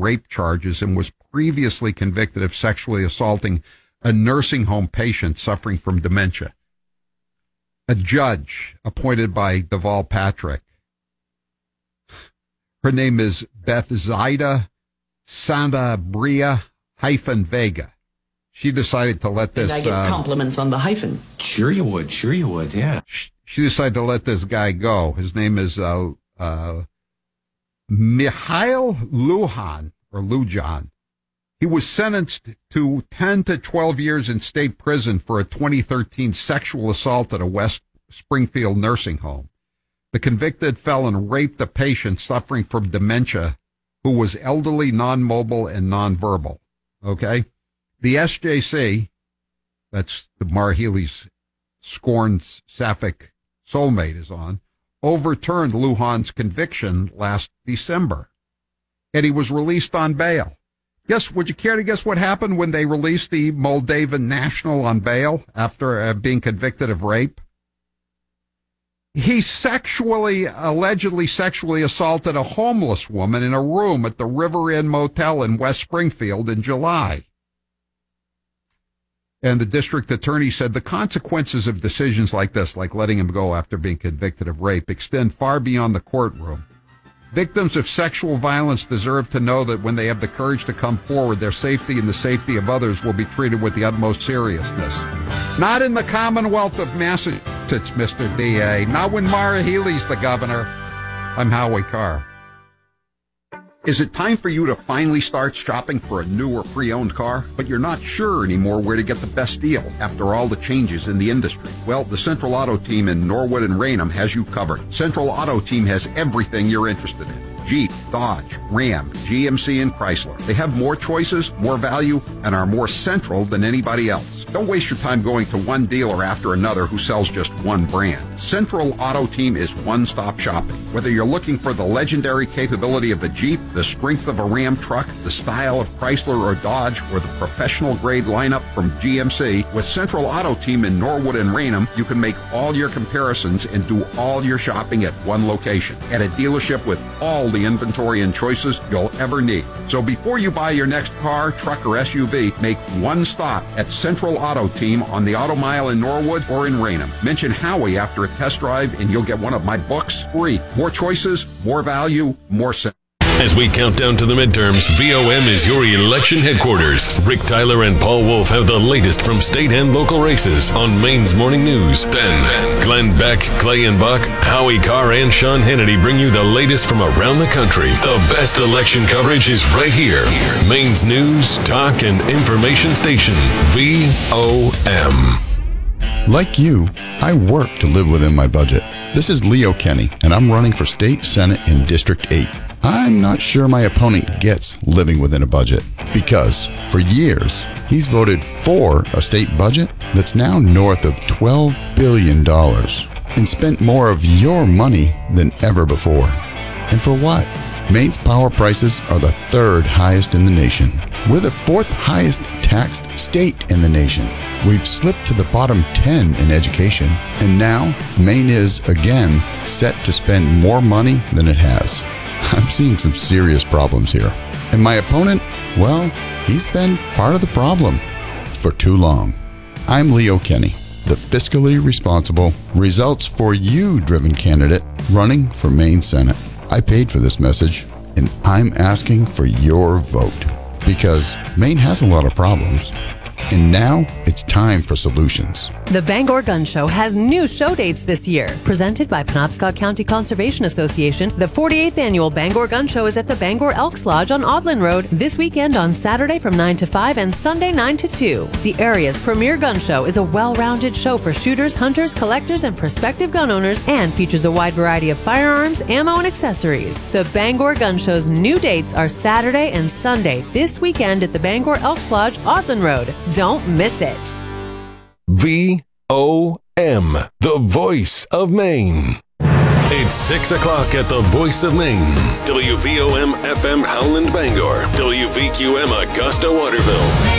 rape charges and was previously convicted of sexually assaulting a nursing home patient suffering from dementia. A judge appointed by Deval Patrick. Her name is Bethsaida Santabria-Vega. She decided to let this... I get compliments on the hyphen. Sure you would, yeah. She decided to let this guy go. His name is Mikhail Lujan. He was sentenced to 10 to 12 years in state prison for a 2013 sexual assault at a West Springfield nursing home. The convicted felon raped a patient suffering from dementia who was elderly, non-mobile, and non-verbal. Okay? The SJC, that's the Maura Healey's scorned sapphic soulmate is on, overturned Lujan's conviction last December. And he was released on bail. Would you care to guess what happened when they released the Moldavan national on bail after being convicted of rape? He allegedly sexually assaulted a homeless woman in a room at the River Inn Motel in West Springfield in July. And the district attorney said the consequences of decisions like this, like letting him go after being convicted of rape, extend far beyond the courtroom. Victims of sexual violence deserve to know that when they have the courage to come forward, their safety and the safety of others will be treated with the utmost seriousness. Not in the Commonwealth of Massachusetts, Mr. DA. Not when Maura Healey's the governor. I'm Howie Carr. Is it time for you to finally start shopping for a new or pre-owned car, but you're not sure anymore where to get the best deal after all the changes in the industry? Well, the Central Auto Team in Norwood and Raynham has you covered. Central Auto Team has everything you're interested in. Jeep, Dodge, Ram, GMC, and Chrysler. They have more choices, more value, and are more central than anybody else. Don't waste your time going to one dealer after another who sells just one brand. Central Auto Team is one-stop shopping. Whether you're looking for the legendary capability of a Jeep, the strength of a Ram truck, the style of Chrysler or Dodge, or the professional-grade lineup from GMC, with Central Auto Team in Norwood and Raynham, you can make all your comparisons and do all your shopping at one location, at a dealership with all the inventory and choices you'll ever need. So before you buy your next car, truck, or SUV, make one stop at Central Auto Team on the Auto Mile in Norwood or in Raynham. Mention Howie after a test drive and you'll get one of my books free. More choices, more value, more sense. As we count down to the midterms, VOM is your election headquarters. Rick Tyler and Paul Wolf have the latest from state and local races on Maine's Morning News. Then, Glenn Beck, Clay and Buck, Howie Carr, and Sean Hannity bring you the latest from around the country. The best election coverage is right here. Maine's News, Talk, and Information Station, VOM. Like you, I work to live within my budget. This is Leo Kenny, and I'm running for State Senate in District 8. I'm not sure my opponent gets living within a budget, because for years, he's voted for a state budget that's now north of $12 billion and spent more of your money than ever before. And for what? Maine's power prices are the third highest in the nation. We're the fourth highest taxed state in the nation. We've slipped to the bottom 10 in education, and now Maine is, again, set to spend more money than it has. I'm seeing some serious problems here. And my opponent, well, he's been part of the problem for too long. I'm Leo Kenny, the fiscally responsible, results for you driven candidate running for Maine Senate. I paid for this message, and I'm asking for your vote because Maine has a lot of problems. And now it's time for solutions. The Bangor Gun Show has new show dates this year. Presented by Penobscot County Conservation Association, the 48th annual Bangor Gun Show is at the Bangor Elks Lodge on Audlin Road this weekend on Saturday from 9 to 5 and Sunday 9 to 2. The area's premier gun show is a well-rounded show for shooters, hunters, collectors, and prospective gun owners and features a wide variety of firearms, ammo, and accessories. The Bangor Gun Show's new dates are Saturday and Sunday this weekend at the Bangor Elks Lodge, Audlin Road. Don't miss it. VOM, the voice of Maine. It's 6 o'clock at the voice of Maine. WVOM FM Howland Bangor. WVQM Augusta Waterville.